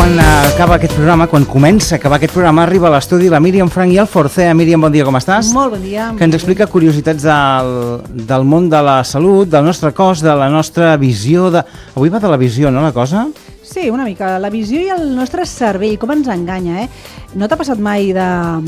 quan acaba aquest programa, quan comença a acabar aquest programa, arriba a l'estudi la Míriam Frank i el Forcea. Míriam, bon dia, com estàs? Molt bon dia. Que ens explica curiositats del món de la salut, del nostre cos, de la nostra visió. Avui va de la visió, no, la cosa? Sí, una mica. La visió i el nostre cervell, com ens enganya, eh? No t'ha passat mai de